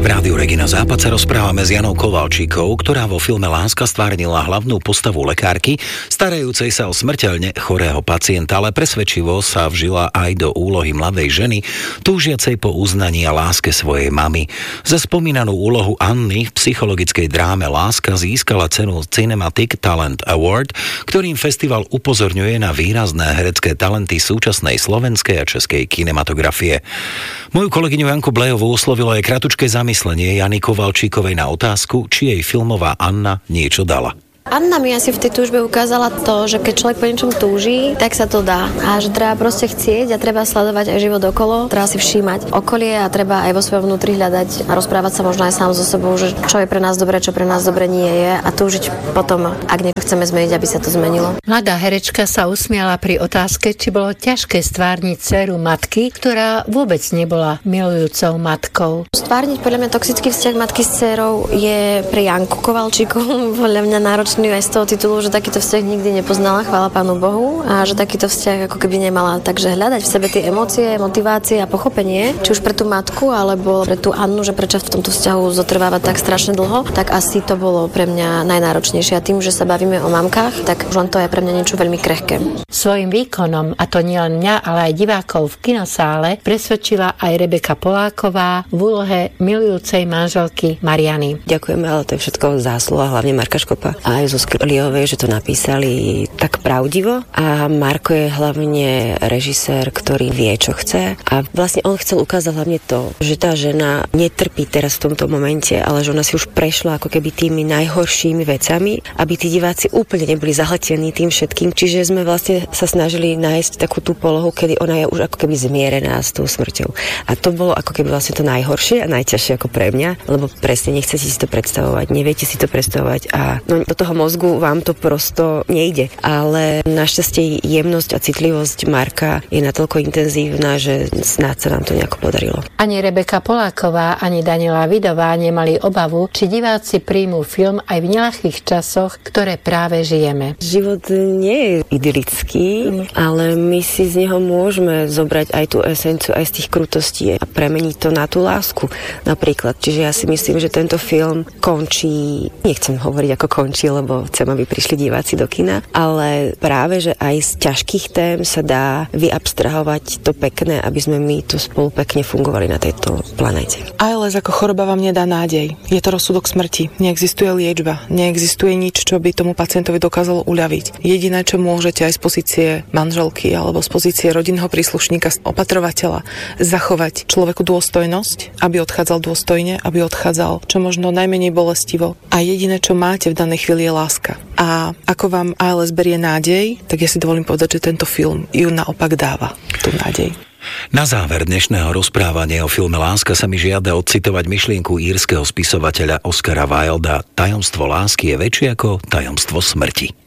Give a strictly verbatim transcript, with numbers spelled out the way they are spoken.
V Rádiu Regina Západ sa rozprávame s Janou Kovalčíkovou, ktorá vo filme Láska stvárnila hlavnú postavu lekárky, starajúcej sa o smrteľne chorého pacienta, ale presvedčivo sa vžila aj do úlohy mladej ženy, túžiacej po uznaní a láske svojej mamy. Za spomínanú úlohu Anny v psychologickej dráme Láska získala cenu Cinematic Talent Award, ktorým festival upozorňuje na výrazné herecké talenty súčasnej slovenskej a českej kinematografie. Moju kolegyňu Janku Blejovú oslovilo aj kratučké zamyslenie Jany Kovalčíkovej na otázku, či jej filmová Anna niečo dala. Anna mi asi v tej túžbe ukázala to, že keď človek po niečom túži, tak sa to dá. A že treba proste chcieť a treba sledovať aj život okolo, treba si všímať okolie a treba aj vo svojom vnútri hľadať a rozprávať sa možno aj sám so sebou, že čo je pre nás dobré, čo pre nás dobre nie je a túžiť potom, ak niečo chceme zmeniť, aby sa to zmenilo. Mladá herečka sa usmiala pri otázke, či bolo ťažké stvárniť dceru matky, ktorá vôbec nebola milujúcou matkou. Stvárniť podľa mňa toxický vzťah matky s dcerou je pre Janku Kovalčíkovú podľa mňa náročný aj z toho titulu, že takýto vzťah nikdy nepoznala, chvála Pánu Bohu, a že takýto vzťah ako keby nemala. Takže hľadať v sebe tie emócie, motivácie a pochopenie, či už pre tú matku alebo pre tú Annu, že prečo v tomto vzťahu zotrváva tak strašne dlho, tak asi to bolo pre mňa najnáročnejšie. A tým, že sa bavíme o mamkách, tak už len to je pre mňa niečo veľmi krehké. Svojím výkonom, a to nielen mňa, ale aj divákov v kinosále, presvedčila aj Rebeka Poláková v úlohe milujúcej manželky Mariany. Ďakujeme, ale to je všetko zásluha hlavne Marka Škopa a aj Zuzky Lihovej, že to napísali tak pravdivo. A Marko je hlavne režisér, ktorý vie, čo chce. A vlastne on chcel ukázať hlavne to, že tá žena netrpí teraz v tomto momente, ale že ona si už prešla ako keby tými najhoršími vecami, aby tí diváci úplne neboli zahltení tým všetkým. Čiže sme vlastne sa snažili nájsť takú tú polohu, kedy ona je už ako keby zmierená s tou smrťou. A to bolo ako keby vlastne to najhoršie a najťažšie ako pre mňa, lebo presne nechcete si to predstavovať, neviete si to predstavovať a no, do toho mozgu vám to prosto nejde. Ale našťastie jemnosť a citlivosť Marka je natoľko intenzívna, že snáď sa nám to nejako podarilo. Ani Rebeka Poláková, ani Daniela Vidová nemali obavu, či diváci príjmú film aj v neľahkých časoch, ktoré práve žijeme. Život nie je idylický, ale my si z neho môžeme zobrať aj tú esenciu, aj z tých krutostí a premeniť to na tú lásku napríklad. Čiže ja si myslím, že tento film končí, nechcem hovoriť ako končí, lebo chcem, aby prišli diváci do kina, ale práve, že aj z ťažkých tém sa dá vyabstrahovať to pekné, aby sme my tu spolu pekne fungovali na tejto planéte. á el es ako choroba vám nedá nádej. Je to rozsudok smrti. Neexistuje liečba. Neexistuje nič, čo by tomu pacientovi dokázalo uľaviť. Jediné, čo môžete aj z pozície manželky alebo z pozície rodinného príslušníka, opatrovateľa, zachovať človeku dôstojnosť, aby odchádzal dôstojne, aby odchádzal čo možno najmenej bolestivo. A jediné, čo máte v danej chvíli, je láska. A ako vám á el es berie nádej, tak ja si dovolím povedať, že tento film ju naopak dáva tú nádej. Na záver dnešného rozprávania o filme Láska sa mi žiada odcitovať myšlienku írskeho spisovateľa Oscara Wilda: tajomstvo lásky je väčšie ako tajomstvo smrti.